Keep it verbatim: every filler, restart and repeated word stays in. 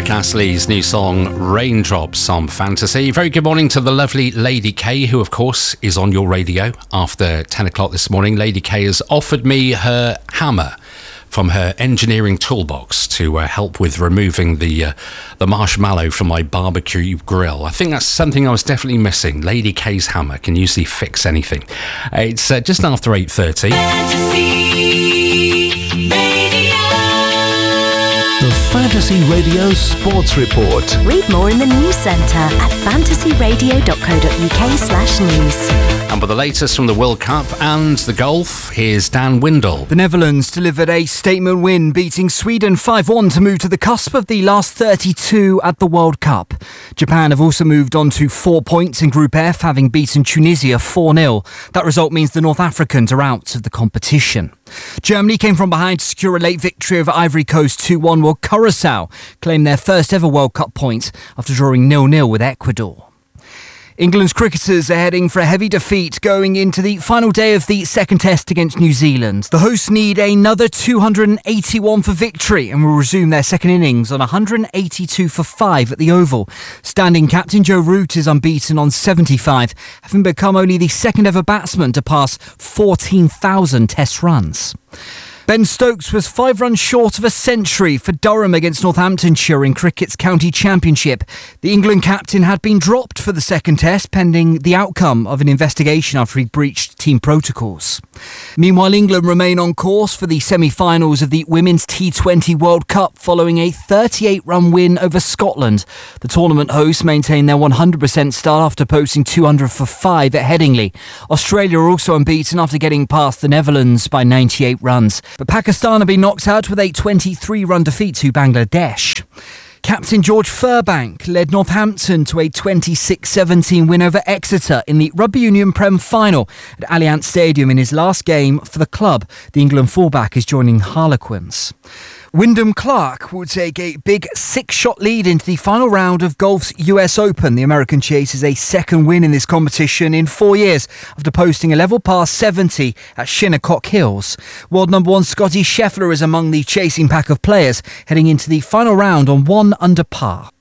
Rick Astley's new song Raindrops on Fantasy. Very good morning to the lovely Lady K, who of course is on your radio after ten o'clock this morning. Lady K has offered me her hammer from her engineering toolbox to uh, help with removing the uh, the marshmallow from my barbecue grill. I think that's something I was definitely missing. Lady K's hammer can usually fix anything. Uh, it's uh, just after eight thirty. The Fantasy Radio Sports Report. Read more in the news centre at fantasyradio.co.uk slash news. And with the latest from the World Cup and the golf, here's Dan Windle. The Netherlands delivered a statement win, beating Sweden five one to move to the cusp of the last thirty-two at the World Cup. Japan have also moved on to four points in Group F, having beaten Tunisia four nil. That result means the North Africans are out of the competition. Germany came from behind to secure a late victory over Ivory Coast two one, while Curaçao claimed their first ever World Cup point after drawing nil nil with Ecuador. England's cricketers are heading for a heavy defeat going into the final day of the second test against New Zealand. The hosts need another two hundred eighty-one for victory and will resume their second innings on one hundred eighty-two for five at the Oval. Standing captain Joe Root is unbeaten on seventy-five, having become only the second ever batsman to pass fourteen thousand test runs. Ben Stokes was five runs short of a century for Durham against Northamptonshire in cricket's county championship. The England captain had been dropped for the second test pending the outcome of an investigation after he breached team protocols. Meanwhile, England remain on course for the semi-finals of the Women's T twenty World Cup following a thirty-eight run win over Scotland. The tournament hosts maintain their one hundred percent start after posting two hundred for five at Headingley. Australia are also unbeaten after getting past the Netherlands by ninety-eight runs. But Pakistan have been knocked out with a twenty-three run defeat to Bangladesh. Captain George Furbank led Northampton to a twenty-six seventeen win over Exeter in the Rugby Union Prem final at Allianz Stadium in his last game for the club. The England fullback is joining Harlequins. Wyndham Clark will take a big six-shot lead into the final round of golf's U S Open. The American chases a second win in this competition in four years after posting a level par seventy at Shinnecock Hills. World number one Scotty Scheffler is among the chasing pack of players heading into the final round on one under par.